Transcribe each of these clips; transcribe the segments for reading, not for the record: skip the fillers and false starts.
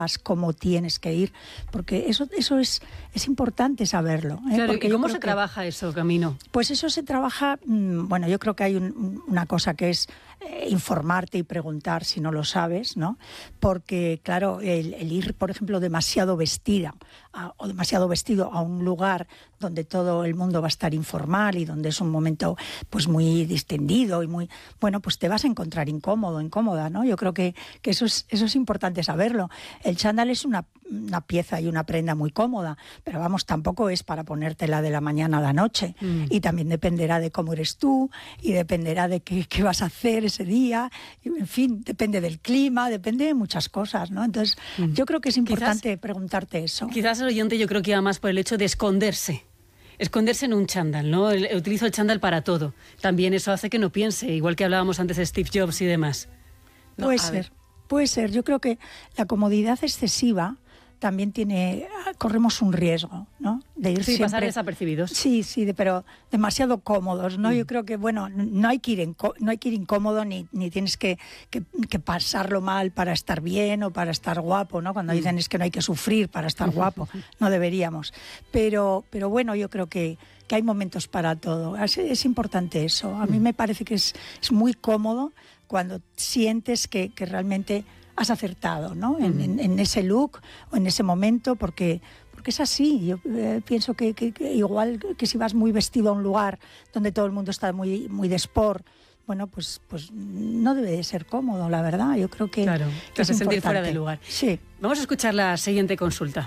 cómo tienes que ir, porque eso es importante saberlo. Claro, porque ¿y cómo se trabaja eso, Camino? Pues eso se trabaja, bueno, yo creo que hay una cosa que es informarte y preguntar si no lo sabes, ¿no? Porque, claro, el ir, por ejemplo, demasiado vestida o demasiado vestido a un lugar donde todo el mundo va a estar informal y donde es un momento pues muy distendido y muy, bueno, pues te vas a encontrar incómoda, ¿no? Yo creo que eso es importante saberlo. El chándal es una pieza y una prenda muy cómoda, pero vamos, tampoco es para ponértela de la mañana a la noche. Y también dependerá de cómo eres tú y dependerá de qué vas a hacer ese día. Y, en fin, depende del clima, depende de muchas cosas, ¿no? Entonces, yo creo que es importante preguntarte eso. Quizás el oyente yo creo que iba más por el hecho de esconderse en un chándal, ¿no? Utilizo el chándal para todo. También eso hace que no piense, igual que hablábamos antes de Steve Jobs y demás. No, puede ser. Yo creo que la comodidad excesiva también corremos un riesgo, ¿no? De ir siempre, pasar desapercibidos. Sí, pero demasiado cómodos, ¿no? Yo creo que, bueno, no hay que ir incómodo ni tienes que pasarlo mal para estar bien o para estar guapo, ¿no? Cuando dicen es que no hay que sufrir para estar guapo, no deberíamos. Pero bueno, yo creo que hay momentos para todo. Es importante eso. A mí me parece que es muy cómodo cuando sientes que realmente has acertado, ¿no? En ese look o en ese momento, porque es así. Yo pienso que igual que si vas muy vestido a un lugar donde todo el mundo está muy, muy de sport, bueno, pues no debe de ser cómodo, la verdad. Yo creo que claro, te hace sentir fuera de lugar. Sí. Vamos a escuchar la siguiente consulta.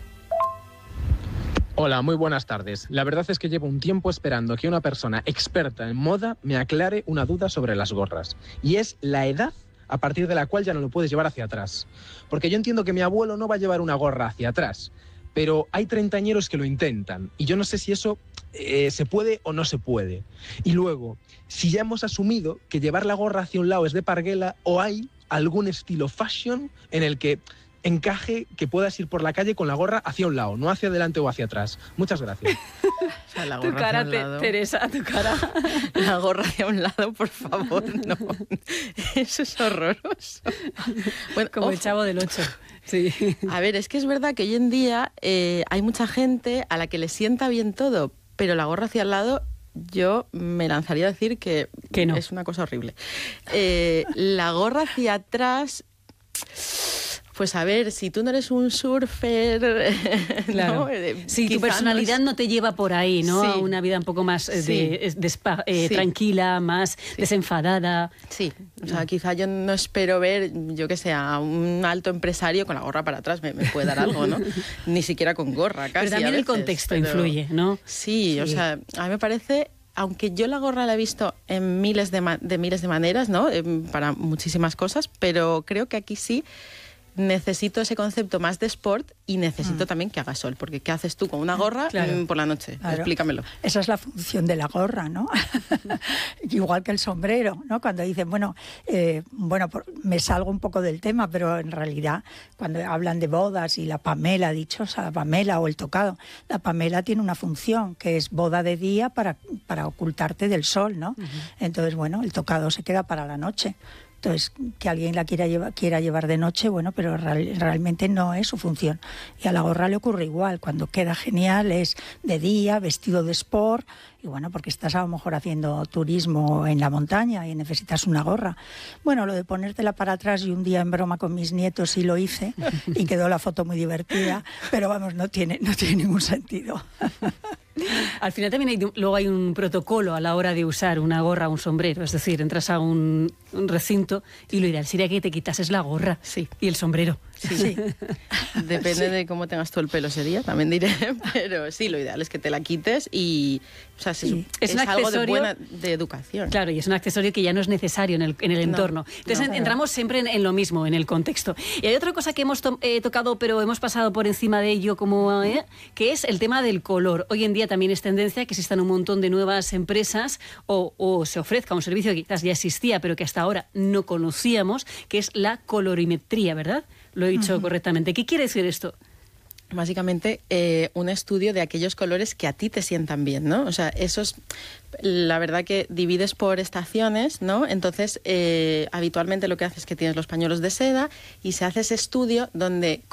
Hola, muy buenas tardes. La verdad es que llevo un tiempo esperando que una persona experta en moda me aclare una duda sobre las gorras. Y es la edad a partir de la cual ya no lo puedes llevar hacia atrás. Porque yo entiendo que mi abuelo no va a llevar una gorra hacia atrás, pero hay treintañeros que lo intentan. Y yo no sé si eso se puede o no se puede. Y luego, si ya hemos asumido que llevar la gorra hacia un lado es de parguela, o hay algún estilo fashion en el que encaje que puedas ir por la calle con la gorra hacia un lado, no hacia adelante o hacia atrás. Muchas gracias. O sea, la gorra tu cara, hacia un lado. Teresa, tu cara. La gorra hacia un lado, por favor, no. Eso es horroroso. Bueno, como el Chavo del 8. Sí. A ver, es que es verdad que hoy en día hay mucha gente a la que le sienta bien todo, pero la gorra hacia el lado, yo me lanzaría a decir que no. Es una cosa horrible. La gorra hacia atrás... Pues a ver, si tú no eres un surfer, claro. ¿no? Si tu personalidad no te lleva por ahí, ¿no? Sí. A una vida un poco más tranquila, más desenfadada. Sí, o sea, quizá yo no espero ver, yo que sé, a un alto empresario con la gorra para atrás, me puede dar algo, ¿no? Ni siquiera con gorra, casi. Pero también el contexto influye, ¿no? Sí, o sea, a mí me parece... Aunque yo la gorra la he visto en miles de maneras, ¿no? Para muchísimas cosas, pero creo que aquí sí necesito ese concepto más de sport y necesito también que haga sol, porque ¿qué haces tú con una gorra por la noche? Claro. Explícamelo. Esa es la función de la gorra, ¿no? Igual que el sombrero, ¿no? Cuando dicen, me salgo un poco del tema, pero en realidad cuando hablan de bodas y la pamela, dichosa, la pamela o el tocado, la pamela tiene una función que es boda de día para ocultarte del sol, ¿no? Entonces, bueno, el tocado se queda para la noche. Entonces, que alguien la quiera llevar de noche, bueno, pero realmente no es su función. Y a la gorra le ocurre igual. Cuando queda genial es de día, vestido de sport, y bueno, porque estás a lo mejor haciendo turismo en la montaña y necesitas una gorra. Bueno, lo de ponértela para atrás, y un día en broma con mis nietos sí lo hice y quedó la foto muy divertida, pero vamos, no tiene ningún sentido. Al final también hay un protocolo a la hora de usar una gorra o un sombrero. Es decir, entras a un recinto y lo ideal sería que te quitases la gorra y el sombrero. Sí. Depende de cómo tengas todo el pelo ese día, también diré, pero sí, lo ideal es que te la quites y, o sea, es algo de educación. Claro, y es un accesorio que ya no es necesario en el entorno. Entonces entramos siempre en lo mismo, en el contexto. Y hay otra cosa que hemos tocado, pero hemos pasado por encima de ello, que es el tema del color. Hoy en día también es tendencia que existan un montón de nuevas empresas o se ofrezca un servicio que quizás ya existía, pero que hasta ahora no conocíamos, que es la colorimetría, ¿verdad? Lo he dicho correctamente. ¿Qué quiere decir esto? básicamente un estudio de aquellos colores que a ti te sientan bien, ¿no? O sea, eso es, la verdad que divides por estaciones, ¿no? Entonces, habitualmente lo que haces es que tienes los pañuelos de seda y se hace ese estudio donde